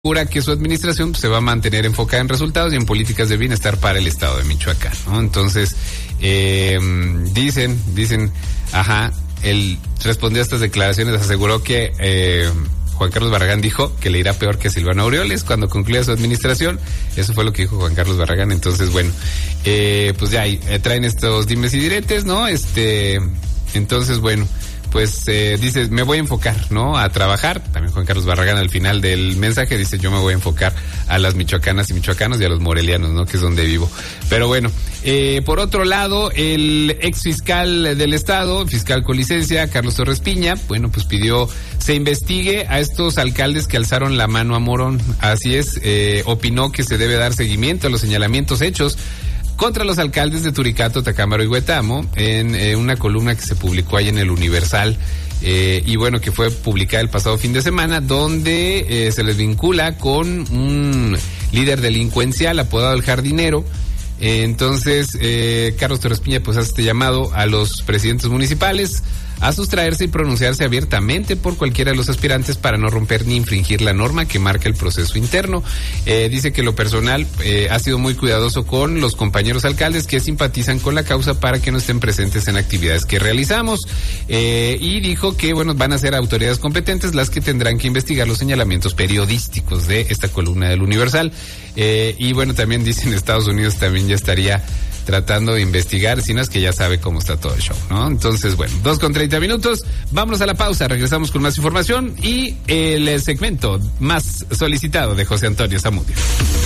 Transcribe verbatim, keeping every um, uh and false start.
asegura que su administración pues, se va a mantener enfocada en resultados y en políticas de bienestar para el estado de Michoacán, ¿no? Entonces, eh, dicen, dicen, ajá, él respondió a estas declaraciones, aseguró que eh, Juan Carlos Barragán dijo que le irá peor que a Silvano Aureoles cuando concluya su administración. Eso fue lo que dijo Juan Carlos Barragán. Entonces, bueno, eh, pues ya eh, traen estos dimes y diretes, ¿no? Este, entonces, bueno, pues eh, dice, me voy a enfocar, ¿no? A trabajar. También Juan Carlos Barragán al final del mensaje dice, yo me voy a enfocar a las michoacanas y michoacanos y a los morelianos, ¿no? Que es donde vivo. Pero bueno, eh, por otro lado, el ex fiscal del estado, fiscal con licencia, Carlos Torres Piña, bueno, pues pidió se investigue a estos alcaldes que alzaron la mano a Morón. Así es, eh, opinó que se debe dar seguimiento a los señalamientos hechos contra los alcaldes de Turicato, Tacámbaro y Huetamo en eh, una columna que se publicó ahí en el Universal eh, y bueno, que fue publicada el pasado fin de semana, donde eh, se les vincula con un líder delincuencial apodado El Jardinero. Eh, entonces, eh, Carlos Torres Piña pues hace este llamado a los presidentes municipales a sustraerse y pronunciarse abiertamente por cualquiera de los aspirantes para no romper ni infringir la norma que marca el proceso interno. Eh, dice que lo personal eh, ha sido muy cuidadoso con los compañeros alcaldes que simpatizan con la causa para que no estén presentes en actividades que realizamos. Eh, y dijo que, bueno, van a ser autoridades competentes las que tendrán que investigar los señalamientos periodísticos de esta columna del Universal. Eh, y bueno, también dicen Estados Unidos también ya estaría tratando de investigar, si no es que ya sabe cómo está todo el show, ¿no? Entonces, bueno, dos con treinta minutos, vámonos a la pausa, regresamos con más información y el segmento más solicitado de José Antonio Zamudio.